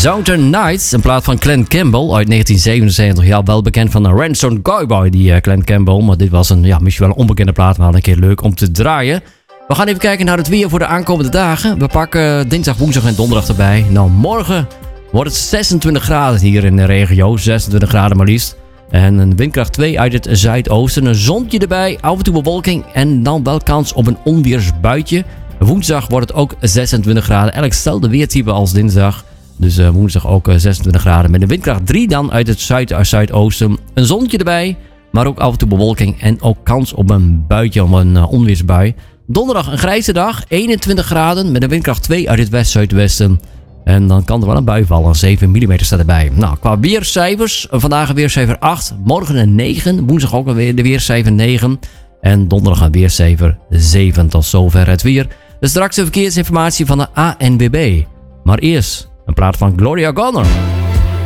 Southern Nights, een plaat van Glen Campbell uit 1977. Ja, wel bekend van de Rhinestone Cowboy, die Glen Campbell. Maar dit was een misschien wel een onbekende plaat, maar een keer leuk om te draaien. We gaan even kijken naar het weer voor de aankomende dagen. We pakken dinsdag, woensdag en donderdag erbij. Nou, morgen wordt het 26 graden hier in de regio. 26 graden maar liefst. En een windkracht 2 uit het zuidoosten. Een zonnetje erbij, af en toe bewolking en dan wel kans op een onweersbuitje. Woensdag wordt het ook 26 graden. Eigenlijk hetzelfde weertype als dinsdag. Dus woensdag ook 26 graden met een windkracht 3 dan uit het zuidoosten. Een zonnetje erbij, maar ook af en toe bewolking en ook kans op een buitje, op een onweersbui. Donderdag een grijze dag, 21 graden met een windkracht 2 uit het west-zuidwesten. En dan kan er wel een bui vallen, 7 mm staat erbij. Nou, qua weercijfers, vandaag een weercijfer 8, morgen een 9, woensdag ook alweer de weercijfer 9. En donderdag een weercijfer 7, tot zover het weer. Dus straks de verkeersinformatie van de ANWB. Maar eerst een plaat van Gloria Gaynor.